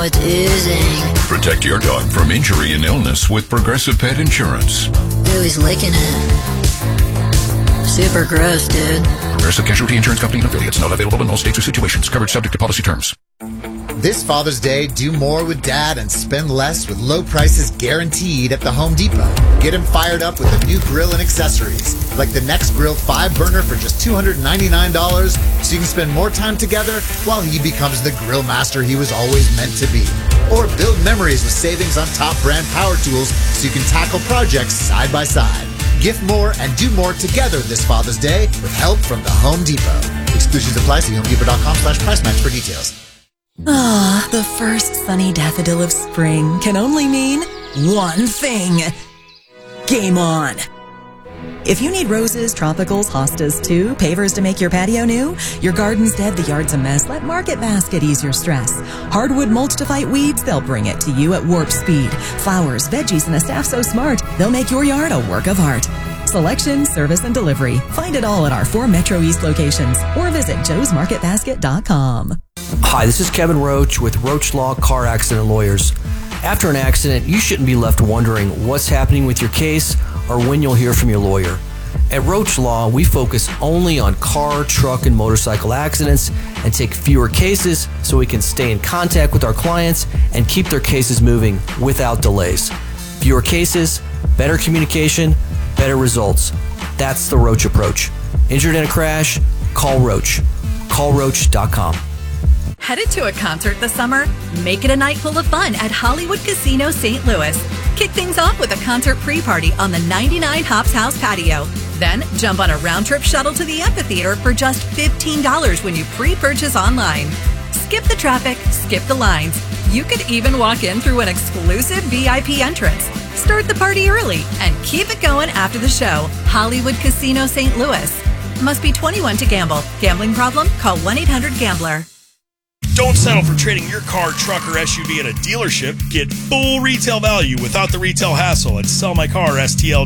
Now it's oozing. Protect your dog from injury and illness with Progressive Pet Insurance. Ooh, he's licking it. Super gross, dude. Progressive Casualty Insurance Company and affiliates. Not available in all states or situations. Coverage subject to policy terms. This Father's Day, do more with Dad and spend less with low prices guaranteed at the Home Depot. Get him fired up with a new grill and accessories, like the Next Grill 5-burner for just $299, so you can spend more time together while he becomes the grill master he was always meant to be. Or build memories with savings on top brand power tools so you can tackle projects side by side. Gift more and do more together this Father's Day with help from the Home Depot. Exclusions apply. See HomeDepot.com/price match for details. Ah, the first sunny daffodil of spring can only mean one thing. Game on. If you need roses, tropicals, hostas too, pavers to make your patio new, your garden's dead, the yard's a mess, let Market Basket ease your stress. Hardwood mulch to fight weeds, they'll bring it to you at warp speed. Flowers, veggies, and a staff so smart, they'll make your yard a work of art. Selection, service, and delivery. Find it all at our 4 Metro East locations or visit joesmarketbasket.com. Hi, this is Kevin Roach with Roach Law Car Accident Lawyers. After an accident, you shouldn't be left wondering what's happening with your case or when you'll hear from your lawyer. At Roach Law, we focus only on car, truck, and motorcycle accidents and take fewer cases so we can stay in contact with our clients and keep their cases moving without delays. Fewer cases, better communication, better results. That's the Roach approach. Injured in a crash? Call Roach. CallRoach.com. Headed to a concert this summer? Make it a night full of fun at Hollywood Casino St. Louis. Kick things off with a concert pre-party on the 99 Hops House patio. Then jump on a round-trip shuttle to the amphitheater for just $15 when you pre-purchase online. Skip the traffic, skip the lines. You could even walk in through an exclusive VIP entrance. Start the party early and keep it going after the show. Hollywood Casino St. Louis. Must be 21 to gamble. Gambling problem? Call 1-800-GAMBLER. Don't settle for trading your car, truck, or SUV at a dealership. Get full retail value without the retail hassle at Sell My Car STL.